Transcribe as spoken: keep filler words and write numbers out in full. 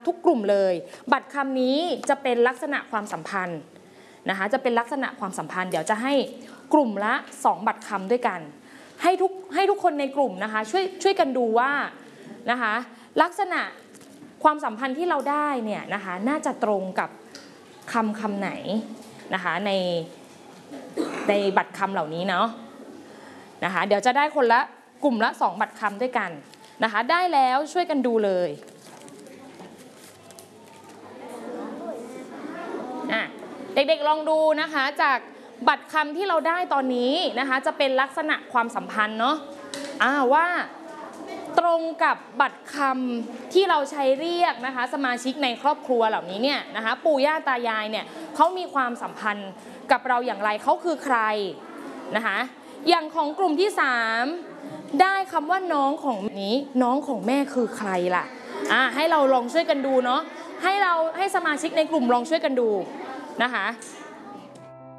ทุกกลุ่มเลยบัตรคำนี้จะเป็นลักษณะความสัมพันธ์นะคะจะเป็นลักษณะความสัมพันธ์เดี๋ยวจะให้กลุ่มละสองบัตรคำด้วยกันให้ทุกให้ทุกคนในกลุ่มนะคะช่วยช่วยกันดูว่านะคะลักษณะความสัมพันธ์ที่เราได้เนี่ยนะคะน่าจะตรงกับคำคำไหนนะคะในในบัตรคำเหล่านี้เนาะนะคะเดี๋ยวจะได้คนละกลุ่มละสองบัตรคำด้วยกันนะคะได้แล้วช่วยกันดูเลยเด็กๆลองดูนะคะจากบัตรคำที่เราได้ตอนนี้นะคะจะเป็นลักษณะความสัมพันธ์เนาะว่าตรงกับบัตรคำที่เราใช้เรียกนะคะสมาชิกในครอบครัวเหล่านี้เนี่ยนะคะปู่ย่าตายายเนี่ยเขามีความสัมพันธ์กับเราอย่างไรเขาคือใครนะคะอย่างของกลุ่มที่สามได้คำว่าน้องของนี้น้องของแม่คือใครล่ะอ่าให้เราลองช่วยกันดูเนาะให้เราให้สมาชิกในกลุ่มลองช่วยกันดูนะคะ